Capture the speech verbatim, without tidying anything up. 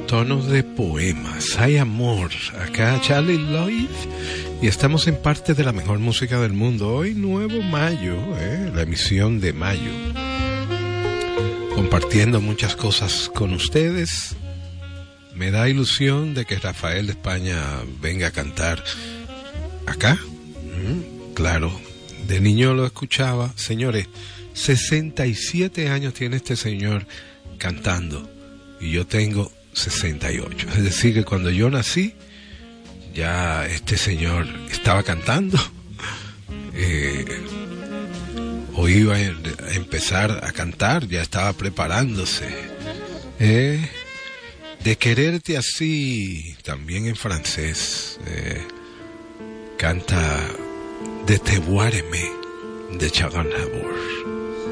tonos de poemas. Hay amor. Acá Charlie Lloyd. Y estamos en parte de la mejor música del mundo. Hoy nuevo mayo, ¿eh? La emisión de mayo. Compartiendo muchas cosas con ustedes. Me da ilusión de que Rafael de España venga a cantar acá. Mm, claro, de niño lo escuchaba. Señores, sesenta y siete años tiene este señor cantando. Y yo tengo sesenta y ocho. Es decir, que cuando yo nací, ya este señor estaba cantando. Eh, o iba a empezar a cantar, ya estaba preparándose. Eh, de quererte así, también en francés. Eh, canta De te voir aimer, de Charles Aznavour.